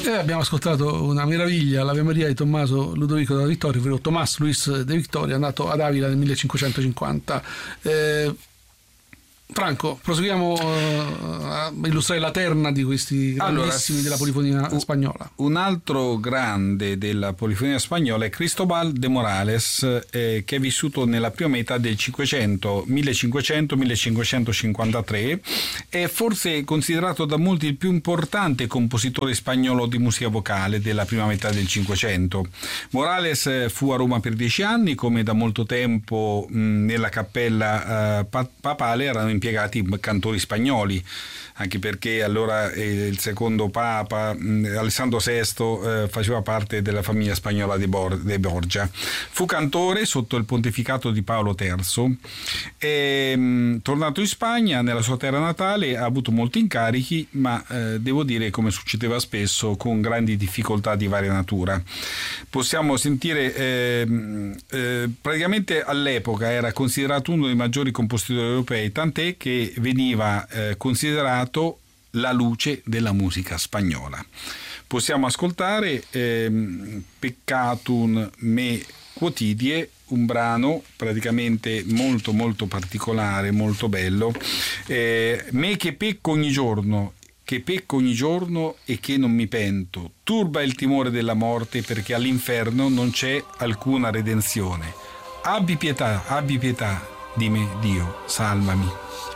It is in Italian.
Abbiamo ascoltato una meraviglia, l'Ave Maria di Tommaso Ludovico della Vittoria, ovvero Tomás Luis de Victoria, nato ad Avila nel 1550. Franco, proseguiamo a illustrare la terna di questi grandissimi della polifonia spagnola. Un altro grande della polifonia spagnola è Cristóbal de Morales, che è vissuto nella prima metà del 1500-1553, è forse considerato da molti il più importante compositore spagnolo di musica vocale della prima metà del 500. Morales fu a Roma per 10 anni, come da molto tempo nella cappella papale erano impiegati cantori spagnoli, anche perché allora il secondo papa Alessandro VI faceva parte della famiglia spagnola dei Borgia. Fu cantore sotto il pontificato di Paolo III e tornato in Spagna, nella sua terra natale, ha avuto molti incarichi, ma devo dire, come succedeva spesso, con grandi difficoltà di varia natura. Possiamo sentire praticamente all'epoca era considerato uno dei maggiori compositori europei, tant'è che veniva considerato la luce della musica spagnola. Possiamo ascoltare Peccatum me quotidie, un brano praticamente molto molto particolare, molto bello. Me che pecco ogni giorno e che non mi pento, turba il timore della morte, perché all'inferno non c'è alcuna redenzione. Abbi pietà di me, Dio, salvami.